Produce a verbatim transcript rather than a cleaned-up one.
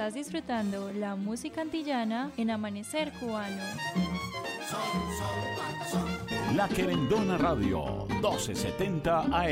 Estás disfrutando la música antillana en Amanecer Cubano. La Querendona Radio, doce setenta A M.